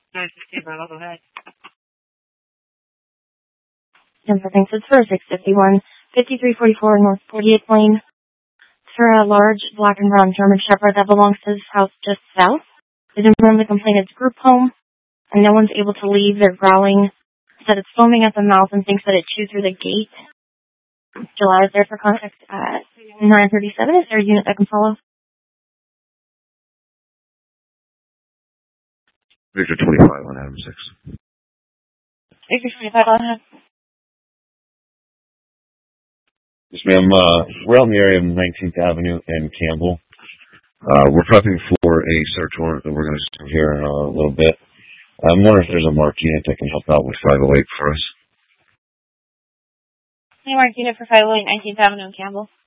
Denver thinks it's for 651, 5344 North 48th Lane. It's for a large black and brown German Shepherd that belongs to this house just south. They didn't remember the complaint. It's a group home, and no one's able to leave. They're growling. Said it's foaming at the mouth and thinks that it chewed through the gate. July is there for contact at 937. Is there a unit that can follow? Victor 25 on Adam 6. Victor 25 on Adam. Yes, ma'am. We're out in the area of 19th Avenue and Campbell. We're prepping for a search warrant that we're going to start here in a little bit. I'm wondering if there's a marked unit that can help out with 508 for us. Any marked unit for 508 19th Avenue and Campbell?